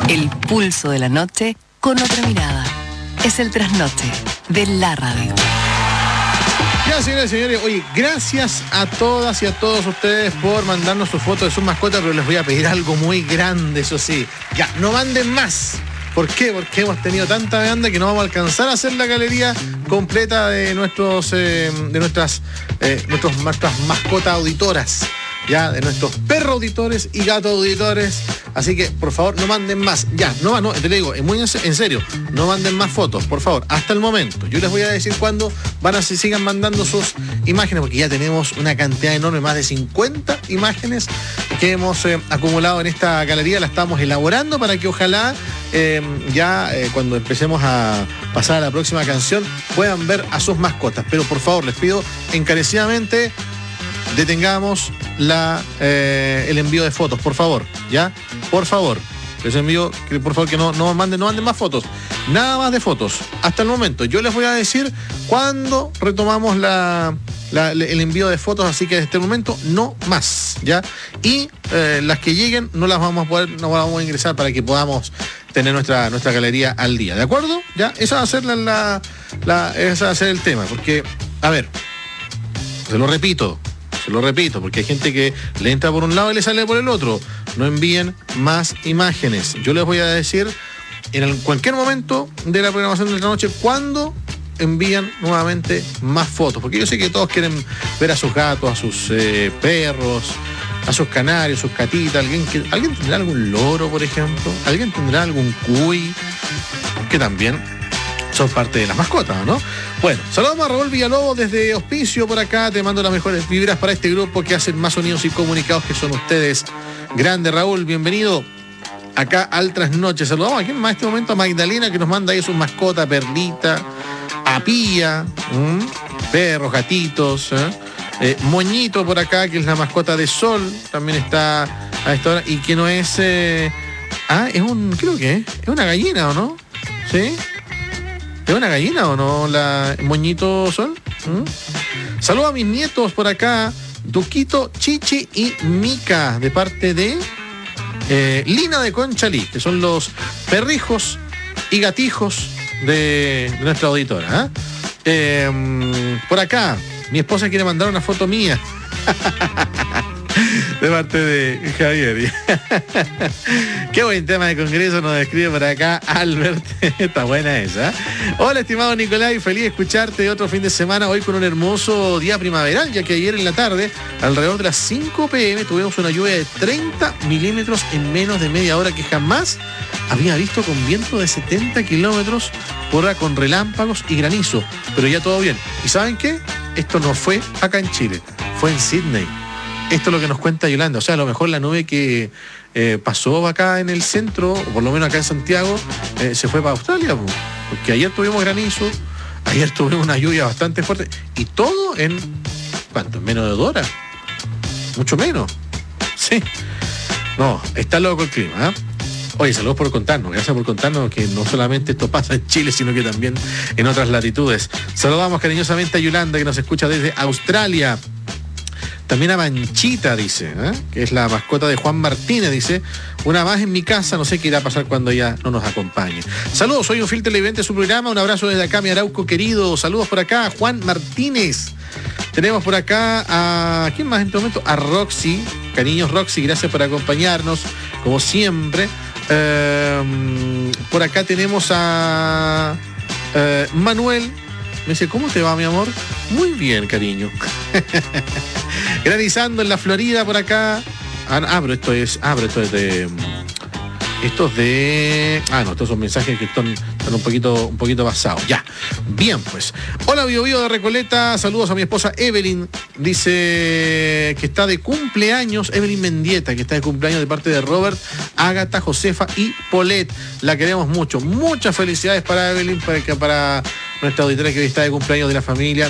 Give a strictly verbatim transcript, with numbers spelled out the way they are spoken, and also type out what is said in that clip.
El pulso de la noche con otra mirada. Es el trasnoche de la radio. Ya, señoras y señores, oye, gracias a todas y a todos ustedes por mandarnos sus fotos de sus mascotas, pero les voy a pedir algo muy grande, eso sí. Ya, no manden más. ¿Por qué? Porque hemos tenido tanta demanda que no vamos a alcanzar a hacer la galería completa de nuestros, eh, de nuestras, eh, nuestros, nuestras mascotas auditoras. Ya, de nuestros perros auditores y gatos auditores. Así que, por favor, no manden más. Ya, no, no, te lo digo, es muy en serio, no manden más fotos, por favor, hasta el momento. Yo les voy a decir cuándo van a se sigan mandando sus imágenes, porque ya tenemos una cantidad enorme, más de cincuenta imágenes que hemos eh, acumulado en esta galería. La estamos elaborando para que ojalá eh, ya eh, cuando empecemos a pasar a la próxima canción puedan ver a sus mascotas. Pero por favor, les pido encarecidamente, detengamos la, eh, el envío de fotos, por favor, ¿ya? Por favor, les envío, que, por favor, que no, no, manden, no manden más fotos. Nada más de fotos, hasta el momento. Yo les voy a decir cuándo retomamos la, la, el envío de fotos, así que desde el momento no más, ¿ya? Y eh, las que lleguen no las vamos a poder, no vamos a ingresar para que podamos tener nuestra, nuestra galería al día, ¿de acuerdo? ¿Ya? Esa va a ser la, la, la, esa va a ser el tema, porque, a ver, se lo repito, Se lo repito, porque hay gente que le entra por un lado y le sale por el otro. No envíen más imágenes. Yo les voy a decir en el, cualquier momento de la programación de la noche cuándo envían nuevamente más fotos. Porque yo sé que todos quieren ver a sus gatos, a sus eh, perros, a sus canarios, sus catitas. ¿Alguien, que, ¿Alguien tendrá algún loro, por ejemplo? ¿Alguien tendrá algún cuy? Que también son parte de las mascotas, ¿no? Bueno, saludamos a Raúl Villalobos desde Hospicio por acá. Te mando las mejores vibras para este grupo que hacen más sonidos y comunicados, que son ustedes. Grande Raúl, bienvenido acá al Trasnoche. Saludamos aquí en este momento a Magdalena, que nos manda ahí sus mascotas, Perlita, a Pía, ¿m? perros, gatitos, ¿eh? Eh, Moñito por acá, que es la mascota de Sol, también está a esta hora, y que no es... Eh... Ah, es un... creo que es, es una gallina, ¿o no? ¿Sí? ¿Es una gallina o no, la Moñito Sol? ¿Mm? Saludos a mis nietos por acá, Duquito, Chichi y Mica, de parte de eh, Lina de Conchalí, que son los perrijos y gatijos de, de nuestra auditora. ¿eh? Eh, por acá, mi esposa quiere mandar una foto mía. De parte de Javier. Qué buen tema de congreso nos describe por acá Albert. Está buena esa. Hola, estimado Nicolai, feliz de escucharte otro fin de semana, hoy con un hermoso día primaveral, ya que ayer en la tarde, alrededor de las cinco pe eme, tuvimos una lluvia de treinta milímetros en menos de media hora, que jamás había visto, con viento de setenta kilómetros por hora, con relámpagos y granizo. Pero ya todo bien. ¿Y saben qué? Esto no fue acá en Chile, fue en Sydney. Esto es lo que nos cuenta Yolanda. O sea, a lo mejor la nube que eh, pasó acá en el centro, o por lo menos acá en Santiago, eh, se fue para Australia, pues. Porque ayer tuvimos granizo, ayer tuvimos una lluvia bastante fuerte, y todo en, ¿cuánto? En menos de dos horas. Mucho menos. Sí. No, está loco el clima, ¿eh? Oye, saludos por contarnos, gracias por contarnos que no solamente esto pasa en Chile, sino que también en otras latitudes. Saludamos cariñosamente a Yolanda, que nos escucha desde Australia. También a Manchita, dice, ¿eh? que es la mascota de Juan Martínez, dice, una más en mi casa, no sé qué irá a pasar cuando ella no nos acompañe. Saludos, soy un fiel televidente de su programa, un abrazo desde acá, mi Arauco querido. Saludos por acá a Juan Martínez. Tenemos por acá a... ¿quién más en este momento? A Roxy. Cariños, Roxy, gracias por acompañarnos, como siempre. Eh, por acá tenemos a eh, Manuel. Me dice, ¿cómo te va, mi amor? Muy bien, cariño. Granizando en la Florida por acá. Ah, ah, pero esto es... Ah, pero esto es de... Estos de... Ah, no, estos son mensajes que están, están un poquito un poquito basados. Ya. Bien, pues. Hola, Bio Bio de Recoleta. Saludos a mi esposa Evelyn. Dice que está de cumpleaños. Evelyn Mendieta, que está de cumpleaños de parte de Robert, Ágata, Josefa y Polet. La queremos mucho. Muchas felicidades para Evelyn, para, para nuestra auditora que hoy está de cumpleaños de la familia.